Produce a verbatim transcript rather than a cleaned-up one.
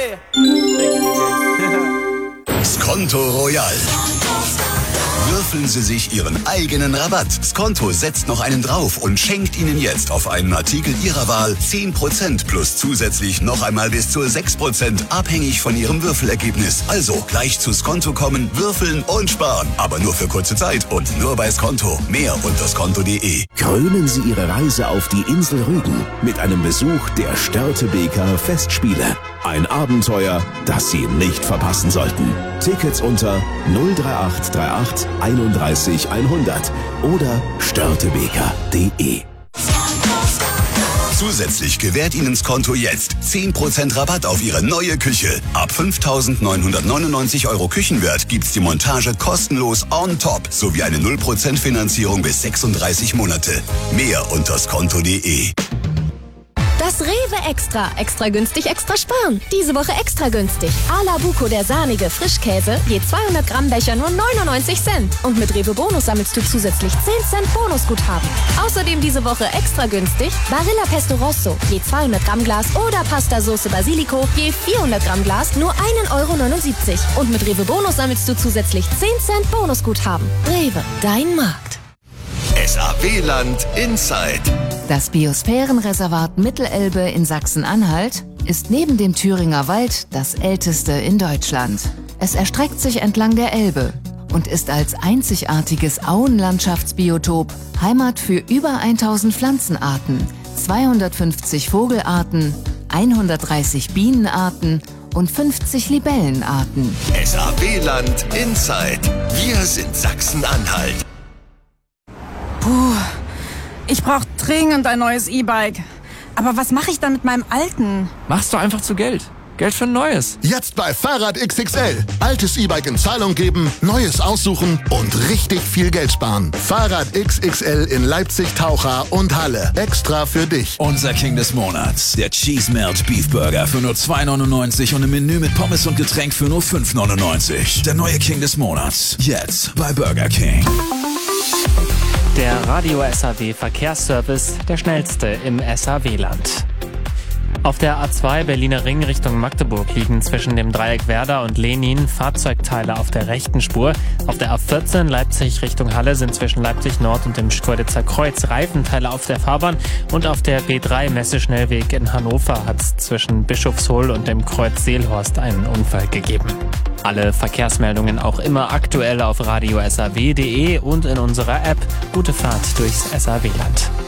Hey! Skonto Royal. Würfeln Sie sich Ihren eigenen Rabatt. Skonto setzt noch einen drauf und schenkt Ihnen jetzt auf einen Artikel Ihrer Wahl zehn Prozent plus zusätzlich noch einmal bis zu sechs Prozent, abhängig von Ihrem Würfelergebnis. Also gleich zu Skonto kommen, würfeln und sparen. Aber nur für kurze Zeit und nur bei Skonto. Mehr unter skonto punkt de. Krönen Sie Ihre Reise auf die Insel Rügen mit einem Besuch der Störtebeker Festspiele. Ein Abenteuer, das Sie nicht verpassen sollten. Tickets unter null drei acht drei acht einunddreißig hundert oder störtebeker punkt de. Zusätzlich gewährt Ihnen Skonto jetzt zehn Prozent Rabatt auf Ihre neue Küche. Ab fünftausendneunhundertneunundneunzig Euro Küchenwert gibt's die Montage kostenlos on top sowie eine null Prozent Finanzierung bis sechsunddreißig Monate. Mehr unter skonto punkt de. Das Rewe Extra. Extra günstig, extra sparen. Diese Woche extra günstig. Ala Buco, der sahnige Frischkäse, je zweihundert Gramm Becher nur neunundneunzig Cent. Und mit Rewe Bonus sammelst du zusätzlich zehn Cent Bonusguthaben. Außerdem diese Woche extra günstig Barilla Pesto Rosso, je zweihundert Gramm Glas oder Pasta Sauce Basilico, je vierhundert Gramm Glas nur ein Euro neunundsiebzig. Und mit Rewe Bonus sammelst du zusätzlich zehn Cent Bonusguthaben. Rewe, dein Markt. S A W-Land Inside. Das Biosphärenreservat Mittelelbe in Sachsen-Anhalt ist neben dem Thüringer Wald das älteste in Deutschland. Es erstreckt sich entlang der Elbe und ist als einzigartiges Auenlandschaftsbiotop Heimat für über tausend Pflanzenarten, zweihundertfünfzig Vogelarten, hundertdreißig Bienenarten und fünfzig Libellenarten. S A W-Land Inside. Wir sind Sachsen-Anhalt. Puh, ich brauche dringend ein neues E-Bike. Aber was mache ich dann mit meinem alten? Mach's doch einfach zu Geld. Geld für ein neues. Jetzt bei Fahrrad X X L. Altes E-Bike in Zahlung geben, neues aussuchen und richtig viel Geld sparen. Fahrrad X X L in Leipzig, Taucha und Halle. Extra für dich. Unser King des Monats. Der Cheese Melt Beef Burger für nur zwei neunundneunzig und ein Menü mit Pommes und Getränk für nur fünf neunundneunzig. Der neue King des Monats. Jetzt bei Burger King. Der Radio S A W Verkehrsservice, der schnellste im S A W-Land. Auf der A zwei Berliner Ring Richtung Magdeburg liegen zwischen dem Dreieck Werder und Lenin Fahrzeugteile auf der rechten Spur. Auf der A vierzehn Leipzig Richtung Halle sind zwischen Leipzig Nord und dem Schkeuditzer Kreuz Reifenteile auf der Fahrbahn. Und auf der B drei Messeschnellweg in Hannover hat es zwischen Bischofshohl und dem Kreuz Seelhorst einen Unfall gegeben. Alle Verkehrsmeldungen auch immer aktuell auf radio s a w punkt de und in unserer App. Gute Fahrt durchs S A W-Land.